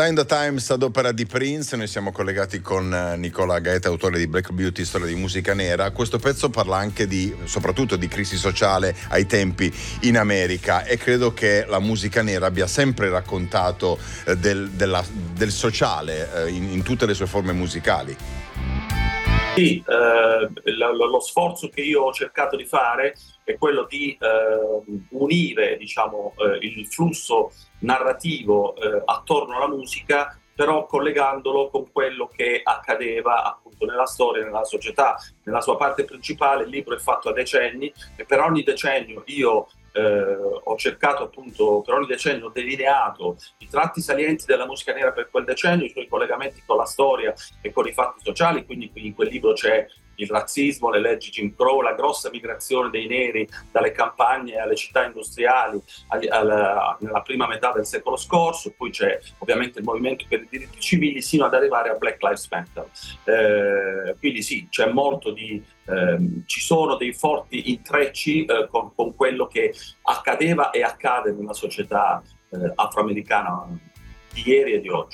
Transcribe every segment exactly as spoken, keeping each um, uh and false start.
Sign the Times ad opera di Prince. Noi siamo collegati con Nicola Gaeta, autore di Black Beauty, storia di musica nera. Questo pezzo parla anche di, soprattutto di crisi sociale ai tempi in America, e credo che la musica nera abbia sempre raccontato eh, del, della, del sociale eh, in, in tutte le sue forme musicali. Sì, eh, lo, lo sforzo che io ho cercato di fare è quello di eh, unire, diciamo, eh, il flusso narrativo eh, attorno alla musica, però collegandolo con quello che accadeva appunto nella storia, nella società. Nella sua parte principale il libro è fatto a decenni, e per ogni decennio io eh, ho cercato appunto, per ogni decennio ho delineato i tratti salienti della musica nera per quel decennio, i suoi collegamenti con la storia e con i fatti sociali. Quindi in quel libro c'è il razzismo, le leggi Jim Crow, la grossa migrazione dei neri dalle campagne alle città industriali al, al, nella prima metà del secolo scorso. Poi c'è ovviamente il movimento per i diritti civili sino ad arrivare a Black Lives Matter. Eh, quindi sì, c'è molto di, ehm, ci sono dei forti intrecci eh, con, con quello che accadeva e accade nella società eh, afroamericana di ieri e di oggi.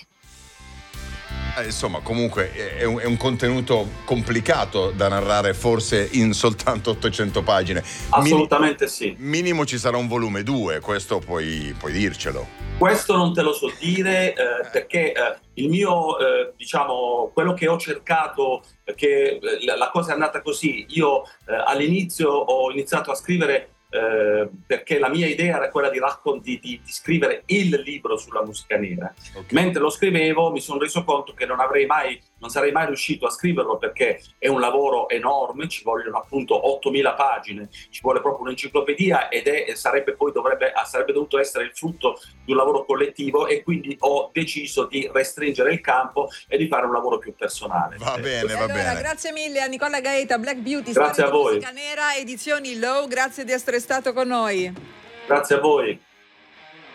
Eh, insomma, comunque è un, è un contenuto complicato da narrare, forse in soltanto ottocento pagine. Assolutamente Min- sì. Minimo ci sarà un volume due, questo puoi, puoi dircelo. Questo non te lo so dire eh, perché eh, il mio, eh, diciamo, quello che ho cercato, che eh, la cosa è andata così. Io eh, all'inizio ho iniziato a scrivere Eh, perché la mia idea era quella di, raccon- di, di, di scrivere il libro sulla musica nera. Okay. Mentre lo scrivevo mi sono reso conto che non avrei mai, non sarei mai riuscito a scriverlo, perché è un lavoro enorme, ci vogliono appunto ottomila pagine, ci vuole proprio un'enciclopedia, ed è, sarebbe poi dovrebbe, sarebbe dovuto essere il frutto di un lavoro collettivo, e quindi ho deciso di restringere il campo e di fare un lavoro più personale. Va bene, va allora, bene. Grazie mille a Nicola Gaeta, Black Beauty, grazie storia a di voi. musica nera, edizioni Low, grazie di essere stato con noi. Grazie a voi.